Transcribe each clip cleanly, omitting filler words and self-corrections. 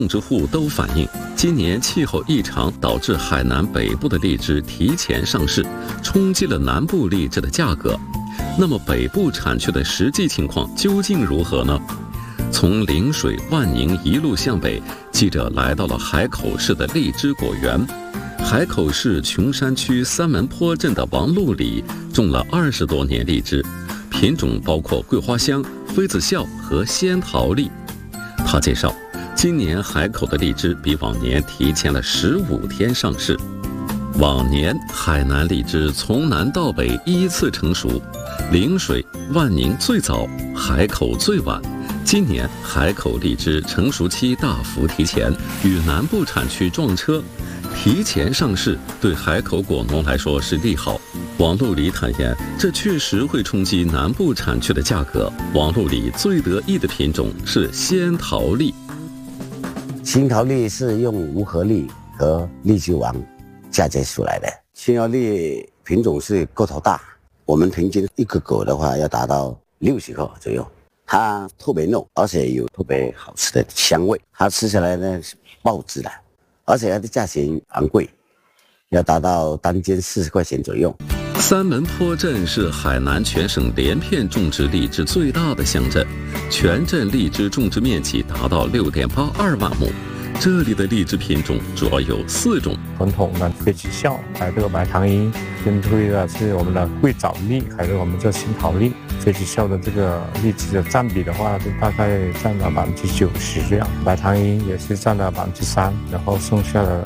种植户都反映，今年气候异常导致海南北部的荔枝提前上市，冲击了南部荔枝的价格。那么北部产区的实际情况究竟如何呢？从陵水、万宁一路向北，记者来到了海口市的荔枝果园。海口市琼山区三门坡镇的王路里种了20多年荔枝，品种包括桂花香、妃子笑和仙桃荔。他介绍，今年海口的荔枝比往年提前了15天上市。往年海南荔枝从南到北依次成熟，陵水、万宁最早，海口最晚。今年海口荔枝成熟期大幅提前，与南部产区撞车，提前上市对海口果农来说是利好。王路里坦言，这确实会冲击南部产区的价格。王路里最得意的品种是仙桃荔。 仙桃荔是用无核荔和荔枝王嫁接出来的。仙桃荔品种是个头大，我们平均一个果的话要达到60克左右。它特别嫩，而且有特别好吃的香味。它吃起来呢是爆汁的，而且它的价钱昂贵，要达到单斤40块钱左右。 三门坡镇是海南全省连片种植荔枝最大的乡镇，全镇荔枝种植面积达到6.82万亩。这里的荔枝品种主要有4种： 传统的妃子笑，还有这个白糖樱，跟推的是我们的桂枣荔，还有我们这仙桃荔。妃子笑的这个荔枝的占比的话，就大概占了90%这样，白糖樱也是占了3%，然后剩下的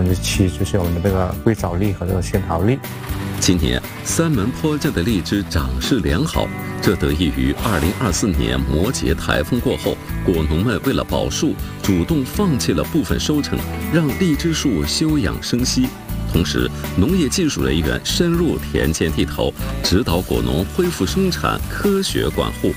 7%就是我们的这个桂枣荔和这个仙桃荔。 今年三门坡镇的荔枝长势良好，这得益于2024年摩羯台风过后，果农们为了保树，主动放弃了部分收成，让荔枝树休养生息。同时，农业技术人员深入田间地头，指导果农恢复生产，科学管护。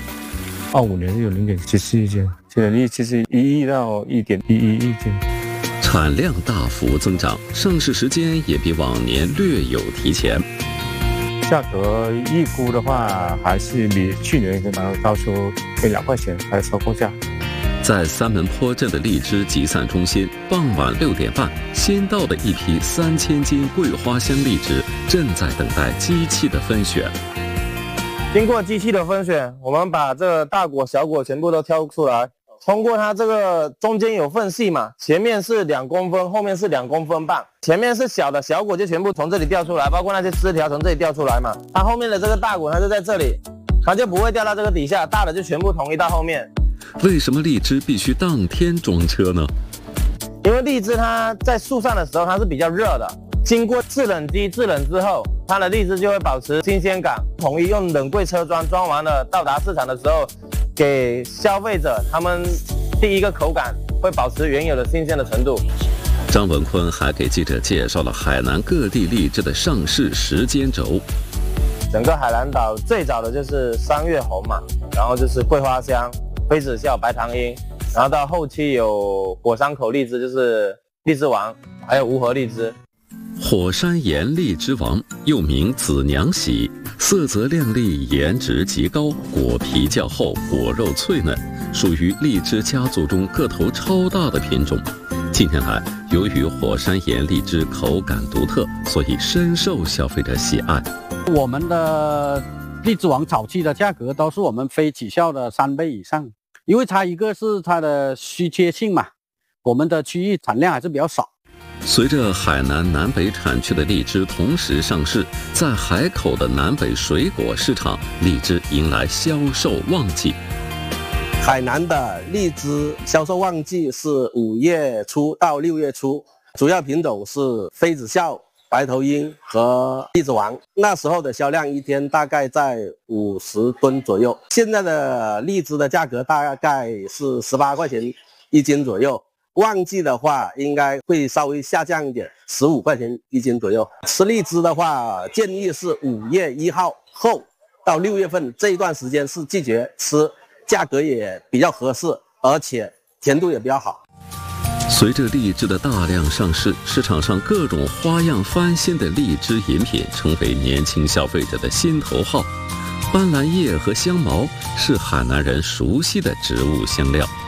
25年有0.74亿斤，现在荔枝是1亿到1.11亿斤。 产量大幅增长，上市时间也比往年略有提前。 价格预估的话，还是比去年能高出1-2块钱，还有收购价。 在三门坡镇的荔枝集散中心，傍晚6点半，先到的一批3000斤桂花香荔枝正在等待机器的分选。 经过机器的分选，我们把这个大果、小果全部都挑出来。通过它这个中间有缝隙嘛，前面是2公分，后面是2公分半。前面是小的，小果就全部从这里掉出来，包括那些枝条从这里掉出来嘛。它后面的这个大果它就在这里，它就不会掉到这个底下，大的就全部统一到后面。 为什么荔枝必须当天装车呢？ 因为荔枝它在树上的时候它是比较热的，经过制冷机制冷之后，它的荔枝就会保持新鲜感。统一用冷柜车装，装完了到达市场的时候，给消费者他们第一个口感会保持原有的新鲜的程度。 张文坤还给记者介绍了海南各地荔枝的上市时间轴。 整个海南岛最早的就是3月红嘛，然后就是桂花香、妃子笑、白糖樱，然后到后期有火山口荔枝，就是荔枝王，还有无核荔枝。 火山岩荔枝王又名紫娘喜，色泽亮丽，颜值极高，果皮较厚，果肉脆嫩，属于荔枝家族中个头超大的品种。近年来，由于火山岩荔枝口感独特，所以深受消费者喜爱。 我们的荔枝王早期的价格都是我们非起效的3倍以上，因为它一个是它的稀缺性嘛，我们的区域产量还是比较少。 随着海南南北产区的荔枝同时上市，在海口的南北水果市场，荔枝迎来销售旺季。 海南的荔枝销售旺季是5月初到6月初，主要品种是妃子笑、白头樱和荔枝王。那时候的销量一天大概在50吨左右，现在的荔枝的价格大概是18块钱1斤左右。旺季的话应该会稍微下降一点，15块钱1斤左右。吃荔枝的话，建议是5月1号后到6月份这一段时间是季节吃，价格也比较合适，而且甜度也比较好。 随着荔枝的大量上市，市场上各种花样翻新的荔枝饮品成为年轻消费者的心头好。斑斓叶和香茅是海南人熟悉的植物香料。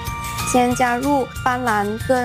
先加入斑斓跟